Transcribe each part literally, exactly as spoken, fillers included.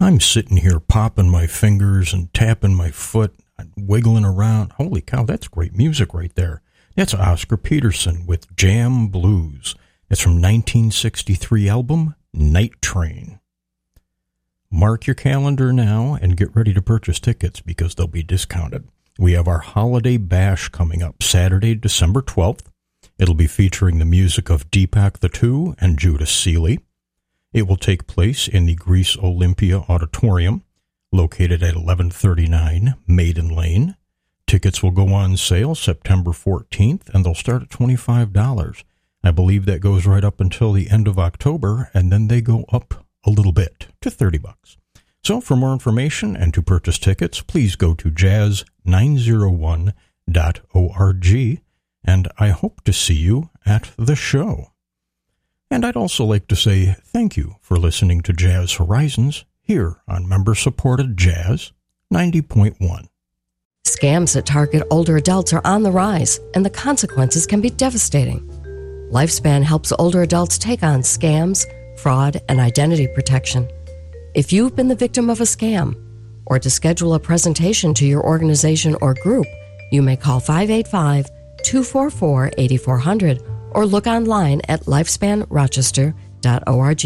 I'm sitting here popping my fingers and tapping my foot, wiggling around. Holy cow, that's great music right there. That's Oscar Peterson with Jam Blues. It's from nineteen sixty-three album, Night Train. Mark your calendar now and get ready to purchase tickets because they'll be discounted. We have our Holiday Bash coming up Saturday, December twelfth. It'll be featuring the music of Deepak the Two and Judas Seeley. It will take place in the Greece Olympia Auditorium, located at eleven thirty-nine Maiden Lane. Tickets will go on sale September fourteenth, and they'll start at twenty-five dollars. I believe that goes right up until the end of October, and then they go up a little bit to thirty bucks. So for more information and to purchase tickets, please go to jazz nine oh one dot org, and I hope to see you at the show. And I'd also like to say thank you for listening to Jazz Horizons here on member-supported Jazz ninety point one. Scams that target older adults are on the rise, and the consequences can be devastating. Lifespan helps older adults take on scams, fraud, and identity protection. If you've been the victim of a scam, or to schedule a presentation to your organization or group, you may call five eight five, two four four, eight four zero zero or look online at lifespan rochester dot org.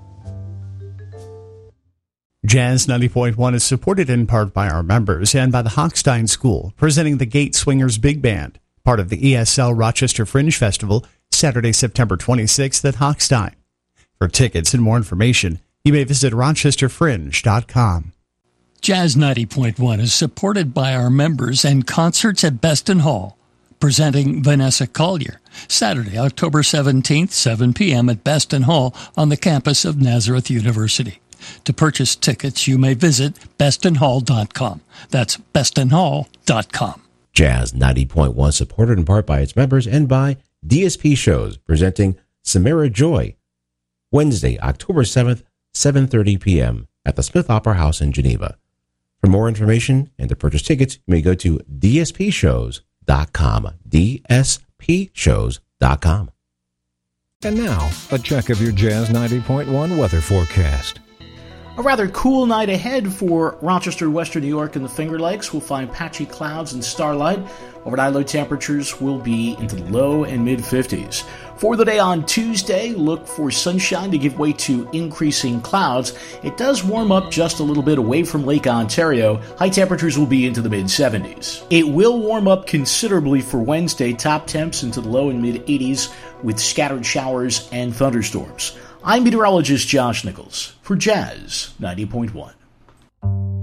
Jazz ninety point one is supported in part by our members and by the Hochstein School, presenting the Gate Swingers Big Band, part of the E S L Rochester Fringe Festival, Saturday, September twenty-sixth at Hochstein. For tickets and more information, you may visit rochester fringe dot com. Jazz ninety point one is supported by our members and concerts at Beston Hall, presenting Vanessa Collier, Saturday, October seventeenth, seven p.m. at Beston Hall on the campus of Nazareth University. To purchase tickets, you may visit beston hall dot com. That's beston hall dot com. Jazz ninety point one, supported in part by its members and by D S P Shows, presenting Samara Joy, Wednesday, October seventh, seven thirty p.m. at the Smith Opera House in Geneva. For more information and to purchase tickets, you may go to d s p shows dot com. d s p shows dot com. And now, a check of your Jazz ninety point one weather forecast. A rather cool night ahead for Rochester, Western New York, and the Finger Lakes. We'll find patchy clouds and starlight. Overnight low temperatures will be into the low and mid fifties. For the day on Tuesday, look for sunshine to give way to increasing clouds. It does warm up just a little bit away from Lake Ontario. High temperatures will be into the mid seventies. It will warm up considerably for Wednesday. Top temps into the low and mid eighties with scattered showers and thunderstorms. I'm meteorologist Josh Nichols for Jazz ninety point one.